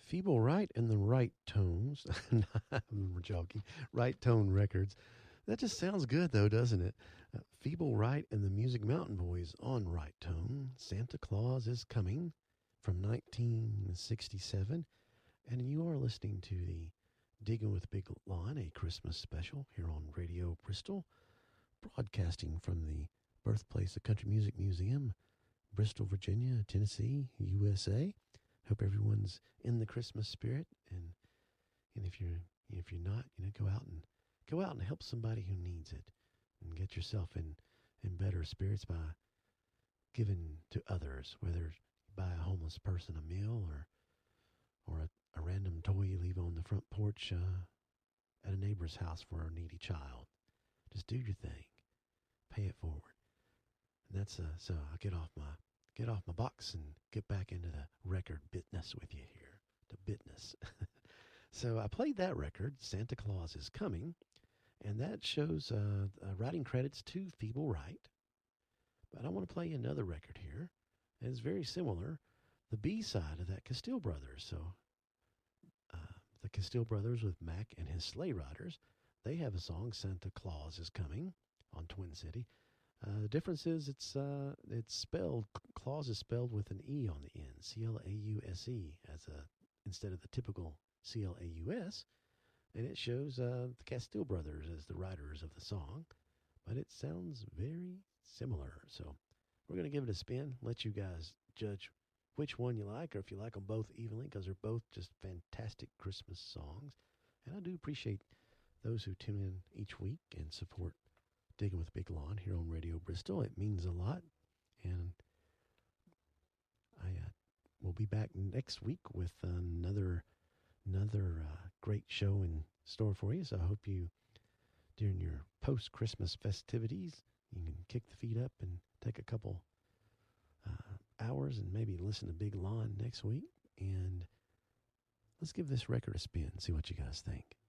Feeble Right and the Right Tones. I'm joking. Right Tone Records. That just sounds good, though, doesn't it? Feeble Right and the Music Mountain Boys on Right Tone. Santa Claus is Coming from 1967. And you are listening to the Digging with Big Lon, a Christmas special here on Radio Bristol, broadcasting from the birthplace of Country Music Museum, Bristol, Virginia, Tennessee, USA. Hope everyone's in the Christmas spirit, and if you're not, go out and help somebody who needs it, and get yourself in better spirits by giving to others, whether you buy a homeless person a meal or a random toy you leave on the front porch at a neighbor's house for a needy child. Just do your thing, pay it forward, and that's so I get off my box and get back into the record business with you here. The business. So I played that record, Santa Claus is Coming, and that shows writing credits to Feeble Right. But I want to play another record here. It's very similar. The B side of that Castile Brothers. So the Castile Brothers with Mac and his Sleigh Riders, they have a song, Santa Claus is Coming, on Twin City. The difference is it's spelled, Claus is spelled with an E on the end, Clause, instead of the typical Claus, and it shows the Castile Brothers as the writers of the song, but it sounds very similar. So we're going to give it a spin, let you guys judge which one you like, or if you like them both evenly, because they're both just fantastic Christmas songs. And I do appreciate those who tune in each week and support Digging with Big Lon here on Radio Bristol. It means a lot. And I will be back next week with another great show in store for you. So I hope you, during your post-Christmas festivities, you can kick the feet up and take a couple hours and maybe listen to Big Lon next week. And let's give this record a spin, see what you guys think.